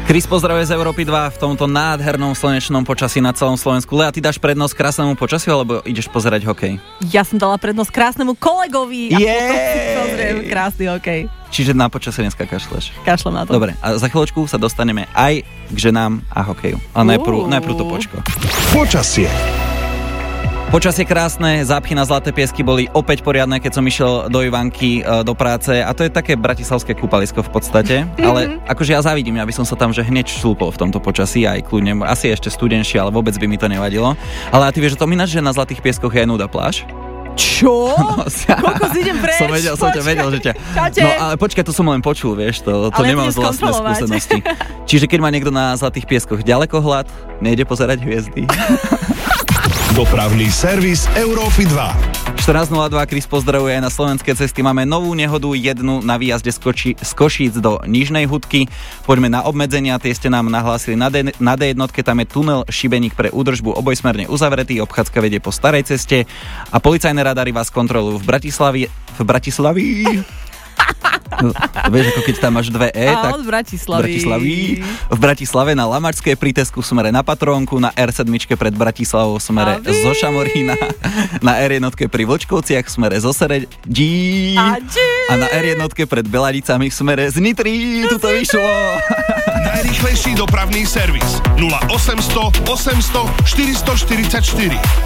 Chris, pozdravuje z Európy 2 v tomto nádhernom slnečnom počasí na celom Slovensku. Lea, ty dáš prednosť krásnemu počasiu, alebo ideš pozerať hokej? Ja som dala prednosť krásnemu kolegovi a potom si pozriem krásny hokej. Čiže na počasie dneska kašleš? Kašlem na to. Dobre, a za chvíľočku sa dostaneme aj k ženám a hokeju. Ale najprv to počko. Počasie. Počasie krásne, zápchy na Zlaté piesky boli opäť poriadne, keď som išiel do Ivanky do práce a to je také bratislavské kúpalisko v podstate, ale akože ja závidím, aby som sa tam že hneď šlúpol v tomto počasí, aj kľudne, asi ešte studenšie, ale vôbec by mi to nevadilo. Ale a ty vieš, že to ináč, že na Zlatých pieskoch je aj nuda pláž? Čo? Koľko si idem preč? Som ťa vedel, že ťa... No ale počkaj, to som len počul, vieš, to nemám z vlastnej skúsenosti. Čiže keď má niekto na Zlatých pieskoch ďalekohľad, nejde pozerať hviezdy. Dopravný servis Európy 2. 14.02, Chris pozdravuje aj na slovenské cesty. Máme novú nehodu, jednu na výjazde z Košíc do Nižnej Hudky. Poďme na obmedzenia, tie ste nám nahlásili na D1, tam je tunel Šibeník pre údržbu obojsmerne uzavretý, obchádzka vedie po starej ceste a policajné radary vás kontrolujú v Bratislavi. Vieš, ako keď tam máš dve E, tak Bratislavy. V Bratislave na Lamačskej pri Tesku v smere na Patrónku, na R7 pred Bratislavou v smere zo Šamorína, na R1 pri Vlčkovciach v smere zo Seredí a na R1 pred Beladicami v smere z Nitry. Tu to vyšlo. Najrýchlejší dopravný servis 0800 800 444.